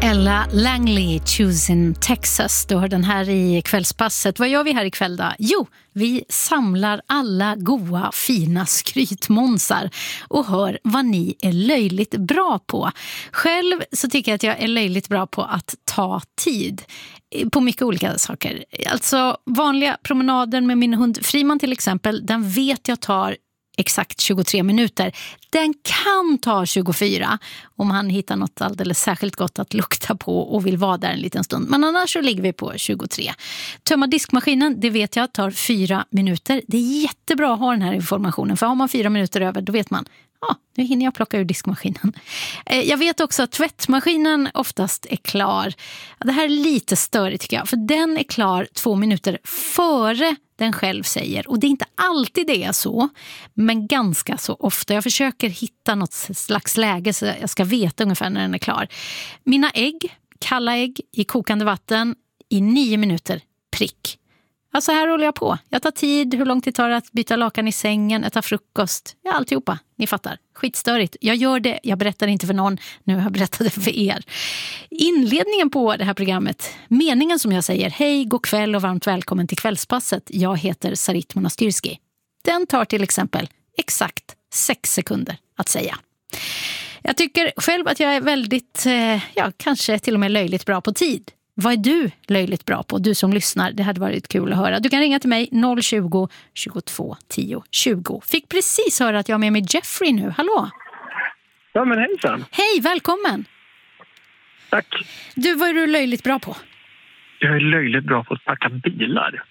Ella Langley, Choosing Texas. Du hör den här i kvällspasset. Vad gör vi här ikväll då? Jo, vi samlar alla goa, fina skrytmånsar och hör vad ni är löjligt bra på. Själv så tycker jag att jag är löjligt bra på att ta tid på mycket olika saker. Alltså vanliga promenader med min hund Friman till exempel, den vet jag tar exakt 23 minuter. Den kan ta 24 om han hittar något alldeles särskilt gott att lukta på och vill vara där en liten stund. Men annars så ligger vi på 23. Tömma diskmaskinen, det vet jag, tar 4 minuter. Det är jättebra att ha den här informationen, för har man 4 minuter över, då vet man, nu hinner jag plocka ur diskmaskinen. Jag vet också att tvättmaskinen oftast är klar. Det här är lite störigt tycker jag, för den är klar 2 minuter före den själv säger. Och det är inte alltid det är så, men ganska så ofta. Jag försöker hitta något slags läge så jag ska veta ungefär när den är klar. Mina ägg, kalla ägg i kokande vatten i 9 minuter prick. Alltså här håller jag på. Jag tar tid, hur lång tid tar det att byta lakan i sängen, äta frukost. Ja, alltihopa, ni fattar. Skitstörigt. Jag gör det, jag berättar inte för någon. Nu har jag berättat det för er. Inledningen på det här programmet, meningen som jag säger, hej, god kväll och varmt välkommen till kvällspasset. Jag heter Sarit Monastyrski. Den tar till exempel exakt 6 sekunder att säga. Jag tycker själv att jag är väldigt, kanske till och med löjligt bra på tid. Vad är du löjligt bra på? Du som lyssnar, det hade varit kul att höra. Du kan ringa till mig 020 22 10 20. Fick precis höra att jag har med mig Jeffrey nu. Hallå? Ja, men hejsan. Hej, välkommen. Tack. Du, vad är du löjligt bra på? Jag är löjligt bra på att packa bilar.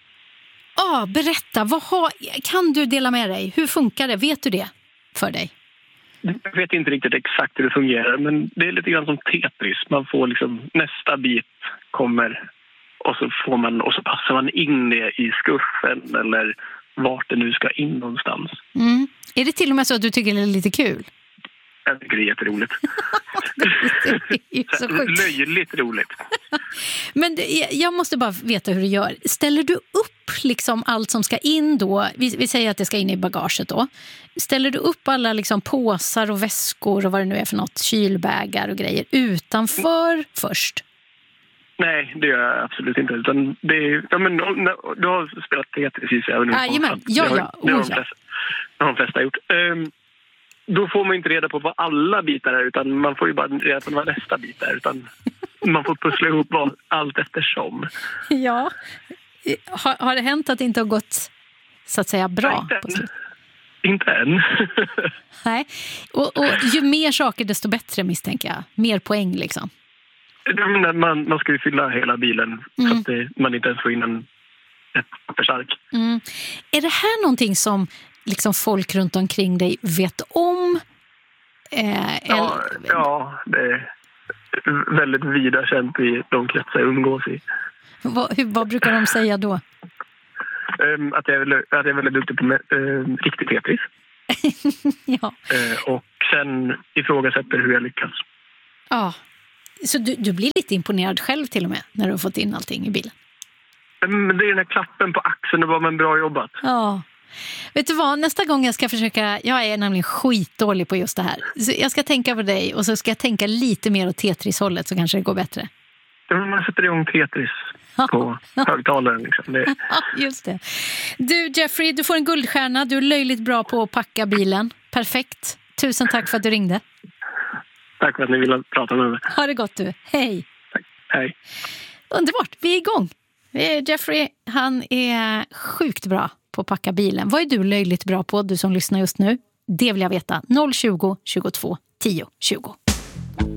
Berätta. Kan du dela med dig? Hur funkar det? Vet du det för dig? Jag vet inte riktigt exakt hur det fungerar, men det är lite grann som Tetris. Man får liksom, nästa bit kommer och så passar man in det i skuffen eller vart det nu ska in någonstans. Mm. Är det till och med så att du tycker det är lite kul? Jag tycker det är jätteroligt. Det är så sjukt. Löjligt roligt. Men jag måste bara veta hur du gör. Ställer du upp liksom allt som ska in då? Vi säger att det ska in i bagaget då. Ställer du upp alla liksom påsar och väskor och vad det nu är för något, kylbägar och grejer utanför först? Nej, det gör jag absolut inte. Utan det är, du har spelat Tetris. Jajamän, ja. Det har de flesta gjort. Då får man inte reda på vad alla bitar är, utan man får ju bara reda på vad nästa bit är. Utan man får pussla ihop allt eftersom. Ja. Har det hänt att det inte har gått så att säga bra? Inte än. Nej. Och ju mer saker desto bättre, misstänker jag. Mer poäng liksom. Man ska ju fylla hela bilen så att man inte ens får in ett pappersark. Mm. Är det här någonting som liksom folk runt omkring dig vet om? Ja, det är väldigt vida känt i de kretsar jag umgås i. Vad brukar de säga då? Att jag är väldigt duktig på riktigt Tetris. Ja. Och sen ifrågasätter hur jag lyckas. Ja, så du blir lite imponerad själv till och med när du har fått in allting i bilen? Men det är den här klappen på axeln och vad bra jobbat. Ja. Vet du vad, nästa gång jag ska försöka, jag är nämligen skitdålig på just det här. Så jag ska tänka på dig och så ska jag tänka lite mer åt Tetris-hållet så kanske det går bättre. Man sätter igång Tetris på högtalaren. Liksom. Ja, just det. Du Jeffrey, du får en guldstjärna. Du är löjligt bra på att packa bilen. Perfekt. Tusen tack för att du ringde. Tack för att ni ville prata med mig. Ha det gott du. Hej. Tack. Hej. Underbart, vi är igång. Jeffrey, han är sjukt bra på att packa bilen. Vad är du löjligt bra på, du som lyssnar just nu? Det vill jag veta. 020 22 10 20.